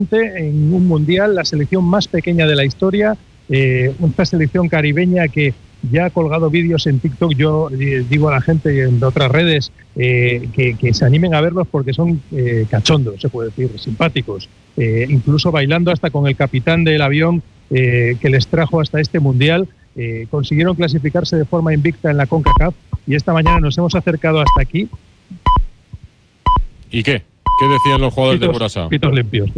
en un mundial, la selección más pequeña de la historia, una selección caribeña que ya ha colgado vídeos en TikTok. Yo digo a la gente en otras redes que se animen a verlos porque son cachondos, se puede decir, simpáticos, incluso bailando hasta con el capitán del avión que les trajo hasta este mundial. Consiguieron clasificarse de forma invicta en la CONCACAF y esta mañana nos hemos acercado hasta aquí. ¿Y qué? ¿Qué decían los jugadores de Curazao? Pitos limpios.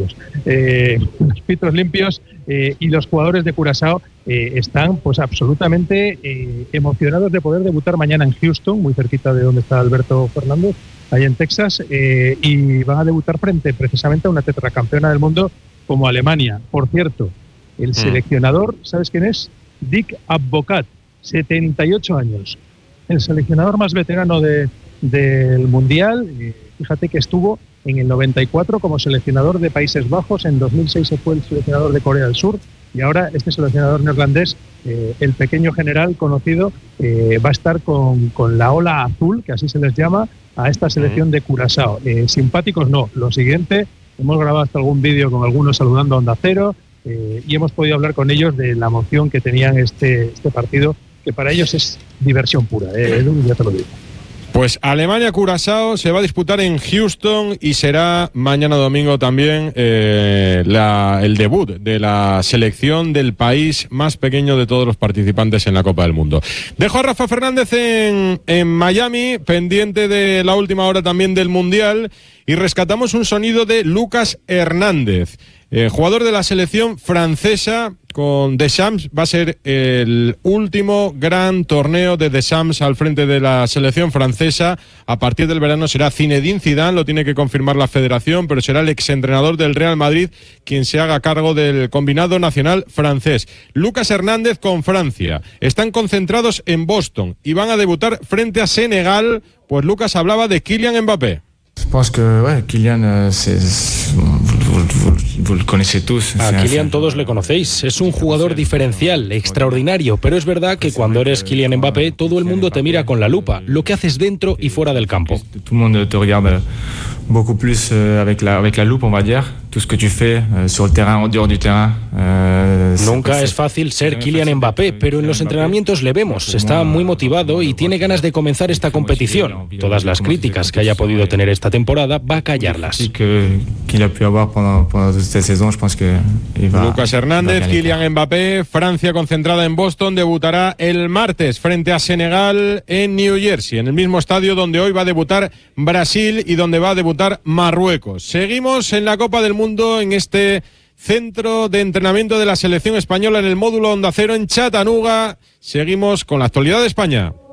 Pitos limpios y los jugadores de Curazao están pues absolutamente emocionados de poder debutar mañana en Houston, muy cerquita de donde está Alberto Fernández, ahí en Texas, y van a debutar frente precisamente a una tetracampeona del mundo como Alemania. Por cierto, el seleccionador, ¿sabes quién es? Dick Advocat, 78 años. El seleccionador más veterano del Mundial. Fíjate que estuvo en el 94 como seleccionador de Países Bajos, en 2006 fue el seleccionador de Corea del Sur y ahora este seleccionador neerlandés, el pequeño general conocido, va a estar con la ola azul, que así se les llama, a esta selección de Curazao. Simpáticos no, lo siguiente, hemos grabado hasta algún vídeo con algunos saludando a Onda Cero y hemos podido hablar con ellos de la emoción que tenían este partido, que para ellos es diversión pura, Edu, ya te lo digo. Pues Alemania-Curazao se va a disputar en Houston y será mañana domingo también el debut de la selección del país más pequeño de todos los participantes en la Copa del Mundo. Dejo a Rafa Fernández en Miami, pendiente de la última hora también del Mundial, y rescatamos un sonido de Lucas Hernández, jugador de la selección francesa. Con Deschamps va a ser el último gran torneo de Deschamps al frente de la selección francesa. A partir del verano será Zinedine Zidane, lo tiene que confirmar la federación, pero será el exentrenador del Real Madrid quien se haga cargo del combinado nacional francés. Lucas Hernández con Francia. Están concentrados en Boston y van a debutar frente a Senegal. Pues Lucas hablaba de Kylian Mbappé. Pense que Kylian, vous le connaissez tous. A Kylian todos le conocéis, es un jugador diferencial, extraordinario, pero es verdad que cuando eres Kylian Mbappé todo el mundo te mira con la lupa, lo que haces dentro y fuera del campo. Tout le monde te regarde beaucoup plus avec la loupe, on va dire, tout ce que tu fais sur el terrain, en dehors du terrain. Nunca es fácil ser Kylian Mbappé, pero en los entrenamientos le vemos, está muy motivado y tiene ganas de comenzar esta competición. Todas las críticas que haya podido tener esta temporada va a callarlas. Lucas Hernández, Kylian Mbappé, Francia concentrada en Boston, debutará el martes frente a Senegal en New Jersey, en el mismo estadio donde hoy va a debutar Brasil y donde va a debutar Marruecos. Seguimos en la Copa del Mundo en este centro de entrenamiento de la selección española en el módulo Onda Cero en Chattanooga. Seguimos con la actualidad de España.